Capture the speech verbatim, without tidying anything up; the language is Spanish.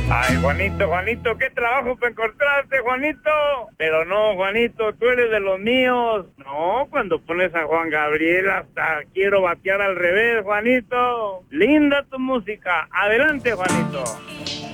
Ay, Juanito, Juanito, qué trabajo para encontrarte, Juanito. Pero no, Juanito, tú eres de los míos. No, cuando pones a Juan Gabriel hasta quiero batear al revés, Juanito. Linda tu música. Adelante, Juanito.